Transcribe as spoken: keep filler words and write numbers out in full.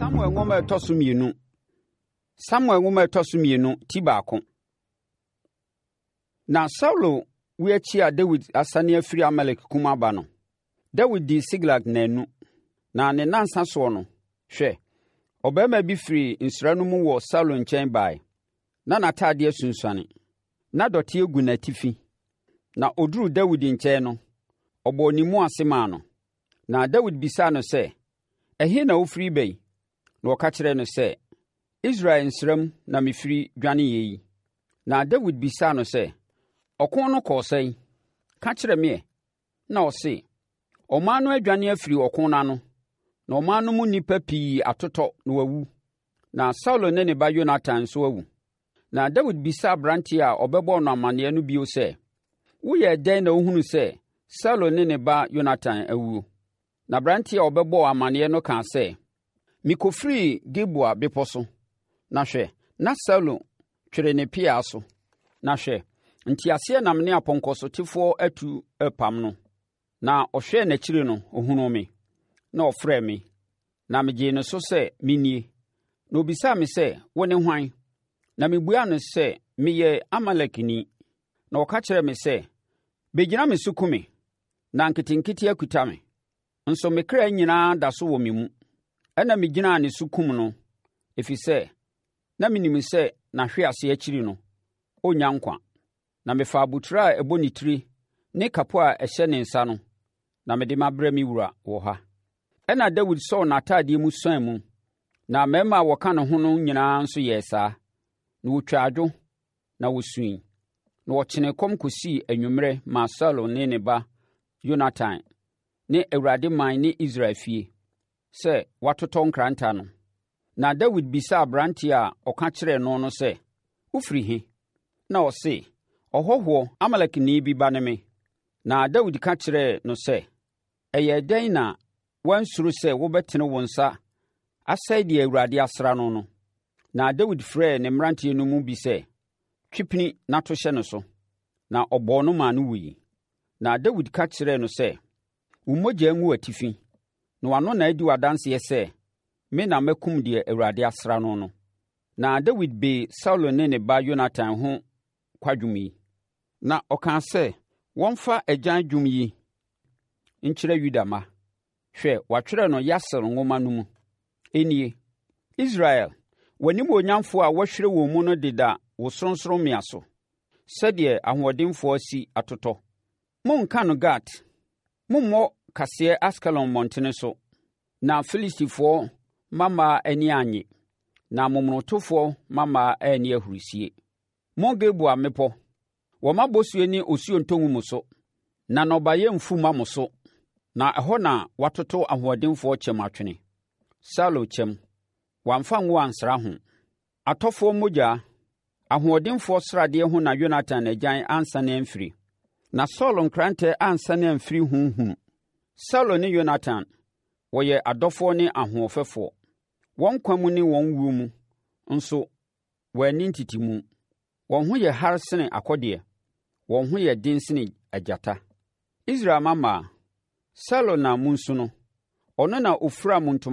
Samuel nwoma ɛtɔ so mmienu. Samuel nwoma ɛtɔ so mmienu ti baako. Na Saulo wiachi a David asane afiri Amalek kum aba no. David di Siglag nanu. Na ne nansa so no, hwɛ, ɔbarima bi firi nsra no mu wɔ Saulo nkyɛn bae. Na n'atadeɛ sunsuane. Na dɔte egu n'atifi. Na oduru David nkyɛn no, ɔbɔ ne mu ase maa no. Na David bisaa no sɛ, ɛhe na wofiri bɛyi? Na ɔka kyerɛ no sɛ, Israel nsram na mefiri dwane yi. Na David bisaa no sɛ, ɔko no kɔɔ sɛn? Ka kyerɛ me. Na ɔse, ɔman no adwane afiri ɔko no ano. Na ɔman no mu nnipa pii atotɔ na wawu. Na Saulo ne ne ba Yonatan nso awu. Na David bisaa aberanteɛ a ɔbɛbɔ no amanneɛ no bio sɛ, woyɛ dɛn na wohunu sɛ Saulo ne ne ba Yonatan awuo? Na aberanteɛ a ɔbɛbɔ amanneɛ no kaa sɛ, mikɔfiri Gilboa bepɔ so. Na hwɛ, na Saulo twere ne pea so. Na hwɛ, nteaseɛnam ne apɔnkɔsotefoɔ atu apam no. Na ɔhwɛ n'akyiri no, ɔhunu me. Na ɔfrɛ me. Na megyee no so sɛ mennie. Na obisaa me sɛ, wo ne hwan? Na mebuaa no sɛ, meyɛ Amalekni. Na ɔka kyerɛɛ me sɛ, bɛgyina me so ku me. Na nketenkete akuta me. Nso me kra nyinaa da so wɔ me mu. Ɛna megyinaa ne so kum no, ɛfiri sɛ, na menim sɛ n'ahwe ase akyiri no, ɔnnya nkwa. Na mefa abotire a ɛbɔ ne tiri ne kapo a ɛhyɛ ne nsa no, na mede mabrɛ me wura wɔ ha. Ɛna Dawid sɔɔ n'atadeɛ mu suan mu, na mmarima a wɔka ne ho no nyinaa nso yɛɛ saa. Na wɔtwa adwo, na wɔsui. Na wɔkyene kɔm kɔsii anwummerɛ maa Saulo ne ne ba Yonatan ne Awurade man ne Israel fie, sɛ watotɔ nkranta no. Na Dawid bisaa aberanteɛ a ɔka kyerɛɛ no no sɛ, wofiri he? Na ɔse, ɔhɔhoɔ Amalekni bi ba ne me. Na Dawid ka kyerɛɛ no sɛ, ɛyɛ dɛn na wansuro sɛ wobɛtene wo nsa asɛe deɛ Awurade asra no no? Na Dawid frɛɛ ne mmeranteɛ no mu bi sɛ, twipini na to hyɛ no so. Na ɔbɔɔ no maa no wuyi. Na Dawid ka kyerɛɛ no sɛ, wo mmogya ngu atifi. Na wano na adi wadanseɛ sɛ, me na mɛkum deɛ Awurade asra no no. Na Dawid bee Saulo ne ne ba Yonatan ho kwadwom yi. Na ɔkaa sɛ, wɔmfa agyan dwom yi nkyerɛ Yuda mma. Hwɛ, wɔatwerɛ no Yasel nwoma no mu. Ɛnie, Israel, w'animonyamfoɔ a wɔahwerɛ wɔn mu no deda wo sorɔnsorɔmmea so, sɛdeɛ ahoɔdenfoɔ asi atotɔ. Monka no Gat, mommɔ kaseɛ Askelon mmɔntene so, na Filistifoɔ mmammaa ani anye, na momonotofoɔ mmammaa ani ahurisie. Mo Gilboa mmepɔ, wɔma bosuo ne osuo ntɔngu mu so, na nnɔbaeɛ mfu ma mo so, na ɛhɔ na watoto ahoɔdenfoɔ kyɛm atwene. Saulo kyɛm, wamfa ngo ansra ho. Atɔfoɔ mogya, ahoɔdenfoɔ sradeɛ ho na Yonatan agyan ansane amfiri. Na Saulo nkrantɛ ansane amfiri hunhunu. Saulo ne Yonatan, wɔyɛ adɔfoɔ ne ahoɔfɛfoɔ. Wɔn kwa mu ne wɔn wuo mu, nso wɔani ntitimu. Wɔn ho yɛ hare sene akɔdeɛ. Wɔn ho yɛ den sene agyata. Israel mama, Saulo na munsu no, ɔno na ofura mo ntoma